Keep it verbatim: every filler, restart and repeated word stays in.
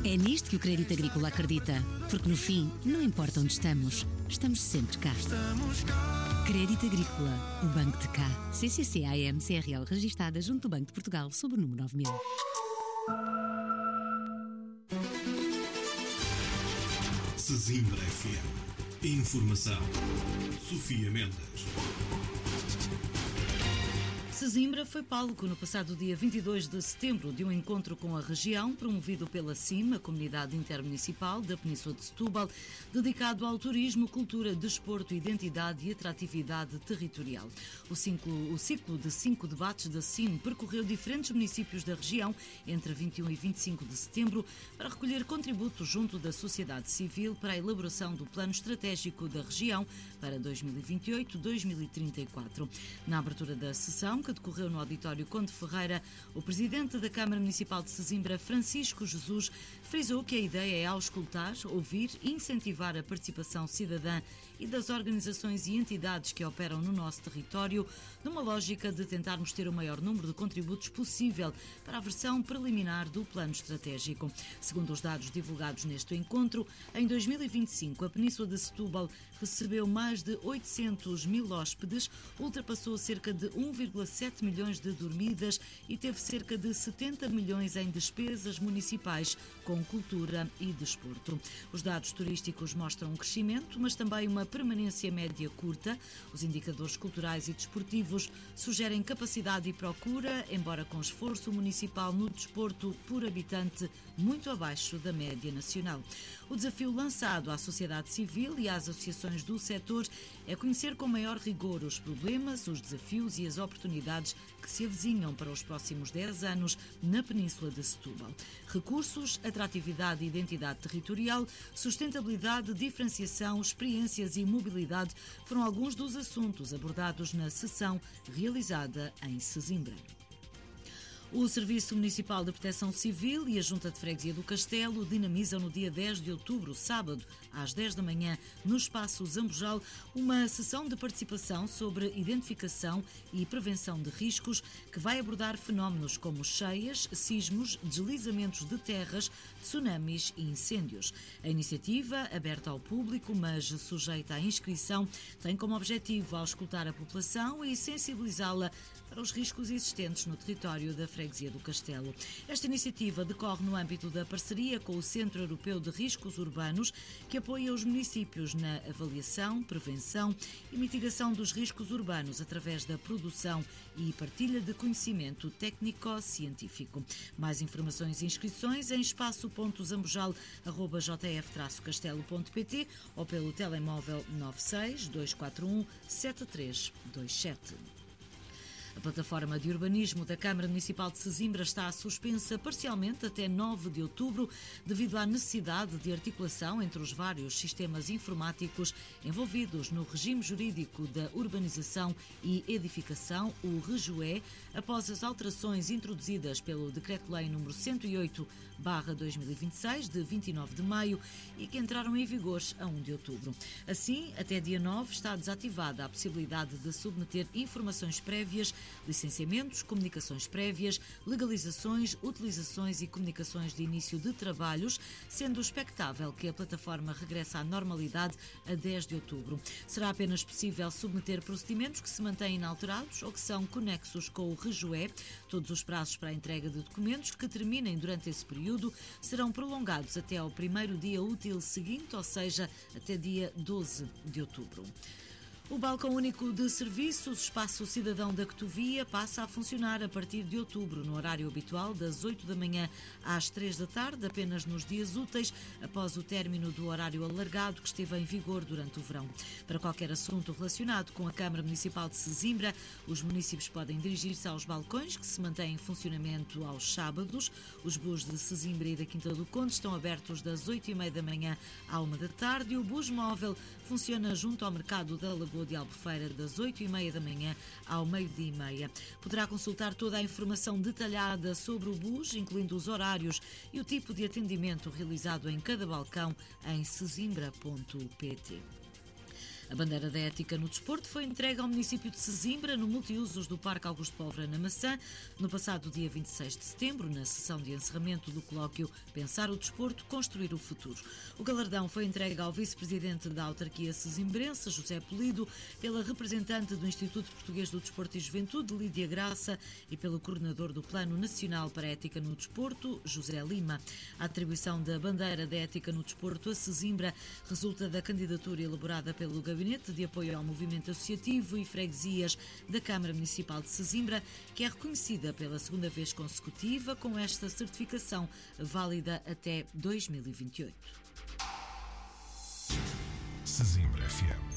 É nisto que o Crédito Agrícola acredita, porque no fim, não importa onde estamos, estamos sempre cá. Crédito Agrícola, o Banco de cá. C C C A M C R L registada junto do Banco de Portugal sob o número nove mil. Sesimbra F M. Informação. Sofia Mendes. Sesimbra foi palco no passado dia vinte e dois de setembro de um encontro com a região promovido pela C I M, a Comunidade Intermunicipal da Península de Setúbal, dedicado ao turismo, cultura, desporto, identidade e atratividade territorial. O ciclo, o ciclo de cinco debates da C I M percorreu diferentes municípios da região entre vinte e um e vinte e cinco de setembro para recolher contributos junto da sociedade civil para a elaboração do plano estratégico da região para dois mil e vinte e oito a dois mil e trinta e quatro. Na abertura da sessão, que decorreu no Auditório Conde Ferreira, o presidente da Câmara Municipal de Sesimbra, Francisco Jesus, frisou que a ideia é auscultar, ouvir e incentivar a participação cidadã e das organizações e entidades que operam no nosso território, numa lógica de tentarmos ter o maior número de contributos possível para a versão preliminar do plano estratégico. Segundo os dados divulgados neste encontro, em dois mil e vinte e cinco, a Península de Setúbal recebeu mais de oitocentos mil hóspedes, ultrapassou cerca de um vírgula sete milhões de dormidas e teve cerca de setenta milhões em despesas municipais com cultura e desporto. Os dados turísticos mostram um crescimento, mas também uma permanência média curta. Os indicadores culturais e desportivos sugerem capacidade e procura, embora com esforço municipal no desporto por habitante muito abaixo da média nacional. O desafio lançado à sociedade civil e às associações do setor é conhecer com maior rigor os problemas, os desafios e as oportunidades que se avizinham para os próximos dez anos na Península de Setúbal. Recursos, atratividade e identidade territorial, sustentabilidade, diferenciação, experiências e mobilidade foram alguns dos assuntos abordados na sessão realizada em Sesimbra. O Serviço Municipal de Proteção Civil e a Junta de Freguesia do Castelo dinamizam no dia dez de outubro, sábado, às dez da manhã, no Espaço Zambojal, uma sessão de participação sobre identificação e prevenção de riscos que vai abordar fenómenos como cheias, sismos, deslizamentos de terras, tsunamis e incêndios. A iniciativa, aberta ao público, mas sujeita à inscrição, tem como objetivo auscultar a população e sensibilizá-la para os riscos existentes no território da Freguesia do Castelo. Esta iniciativa decorre no âmbito da parceria com o Centro Europeu de Riscos Urbanos, que apoia os municípios na avaliação, prevenção e mitigação dos riscos urbanos através da produção e partilha de conhecimento técnico-científico. Mais informações e inscrições em espaço ponto zambojal arroba j f traço castelo ponto p t ou pelo telemóvel nove seis dois quatro um sete três dois sete. A plataforma de urbanismo da Câmara Municipal de Sesimbra está suspensa parcialmente até nove de outubro devido à necessidade de articulação entre os vários sistemas informáticos envolvidos no regime jurídico da urbanização e edificação, o REJUE, após as alterações introduzidas pelo Decreto-Lei número cento e oito barra dois mil e vinte e seis, de vinte e nove de maio, e que entraram em vigor a um de outubro. Assim, até dia nove está desativada a possibilidade de submeter informações prévias, licenciamentos, comunicações prévias, legalizações, utilizações e comunicações de início de trabalhos, sendo expectável que a plataforma regresse à normalidade a dez de outubro. Será apenas possível submeter procedimentos que se mantêm inalterados ou que são conexos com o REJUE. Todos os prazos para a entrega de documentos que terminem durante esse período serão prolongados até ao primeiro dia útil seguinte, ou seja, até dia doze de outubro. O Balcão Único de Serviços, Espaço Cidadão da Cotovia, passa a funcionar a partir de outubro, no horário habitual, das oito da manhã às três da tarde, apenas nos dias úteis, após o término do horário alargado que esteve em vigor durante o verão. Para qualquer assunto relacionado com a Câmara Municipal de Sesimbra, os municípios podem dirigir-se aos balcões, que se mantêm em funcionamento aos sábados. Os bus de Sesimbra e da Quinta do Conde estão abertos das oito e meia da manhã à uma da tarde e o bus móvel funciona junto ao Mercado da Lagoa de Albufeira das oito e meia da manhã ao meio-dia e meia. Poderá consultar toda a informação detalhada sobre o bus, incluindo os horários e o tipo de atendimento realizado em cada balcão em sesimbra ponto p t. A bandeira da ética no desporto foi entregue ao município de Sesimbra, no multiusos do Parque Augusto Pólvora na Maçã, no passado dia vinte e seis de setembro, na sessão de encerramento do colóquio Pensar o Desporto, Construir o Futuro. O galardão foi entregue ao vice-presidente da autarquia sesimbrense, José Polido, pela representante do Instituto Português do Desporto e Juventude, Lídia Graça, e pelo coordenador do Plano Nacional para a Ética no Desporto, José Lima. A atribuição da bandeira da ética no desporto a Sesimbra resulta da candidatura elaborada pelo Gabinete de Apoio ao Movimento Associativo e Freguesias da Câmara Municipal de Sesimbra, que é reconhecida pela segunda vez consecutiva com esta certificação válida até dois mil e vinte e oito. Sesimbra F M.